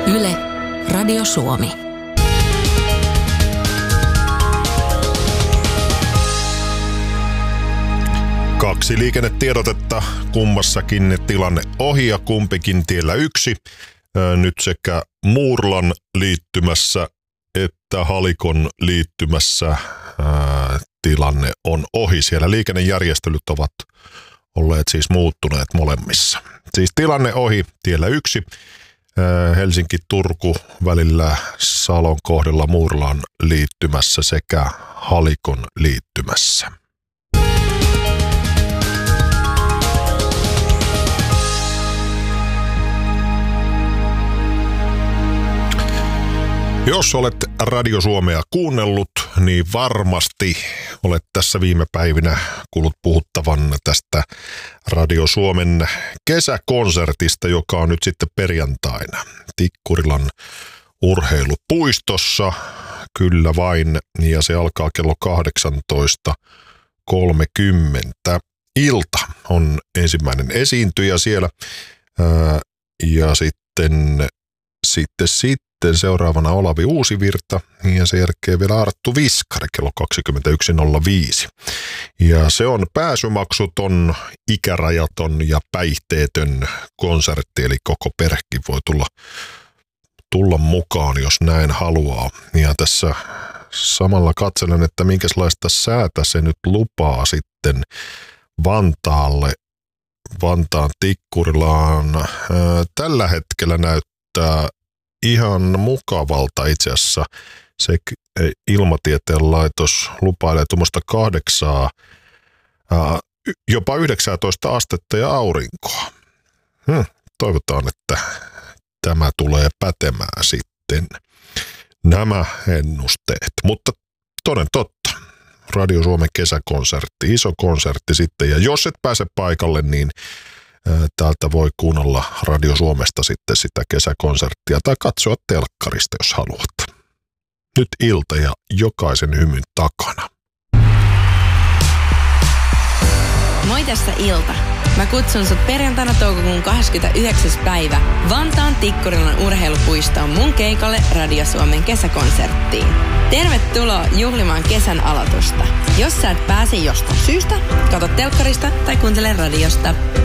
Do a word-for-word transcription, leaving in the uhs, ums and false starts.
Yle, Radio Suomi. Kaksi liikennetiedotetta, kummassakin tilanne ohi ja kumpikin tiellä yksi. Nyt sekä Muurlan liittymässä että Halikon liittymässä ää, tilanne on ohi. Siellä liikennejärjestelyt ovat olleet siis muuttuneet molemmissa. Siis tilanne ohi tiellä yksi. Ää, Helsinki-Turku välillä Salon kohdalla Muurlan liittymässä sekä Halikon liittymässä. Jos olet Radio Suomea kuunnellut, niin varmasti olet tässä viime päivinä kuullut puhuttavan tästä Radio Suomen kesäkonsertista, joka on nyt sitten perjantaina Tikkurilan urheilupuistossa. Kyllä vain, ja se alkaa kello kahdeksantoista kolmekymmentä. Ilta on ensimmäinen esiintyjä siellä, ää, ja sitten, sitten, sitten seuraavana Olavi Uusivirta ja sen jälkeen vielä Arttu Viskari kello kaksikymmentäyksi nolla viisi. Ja se on pääsymaksuton, ikärajaton ja päihteetön konsertti, eli koko perhekin voi tulla, tulla mukaan, jos näin haluaa. Ja tässä samalla katselen, että minkälaista säätä se nyt lupaa sitten Vantaalle, Vantaan Tikkurilaan. Ää, tällä hetkellä näyttää ihan mukavalta itse asiassa. Se ilmatieteen laitos lupailee tuommoista kahdeksaa, ää, jopa yhdeksäntoista astetta ja aurinkoa. Hmm, toivotaan, että tämä tulee pätemään sitten, nämä ennusteet. Mutta toden totta, Radio Suomen kesäkonsertti, iso konsertti sitten. Ja jos et pääse paikalle, niin täältä voi kuunnella Radio Suomesta sitten sitä kesäkonserttia tai katsoa telkkarista, jos haluat. Nyt ilta ja jokaisen hymyn takana. Moi, tässä Ilta. Mä kutsun sut perjantaina toukokuun kahdeskymmenesyhdeksäs päivä Vantaan Tikkurilan urheilupuistoon mun keikalle Radio Suomen kesäkonserttiin. Tervetuloa juhlimaan kesän aloitusta. Jos sä et pääse jostain syystä, katso telkkarista tai kuuntele radiosta.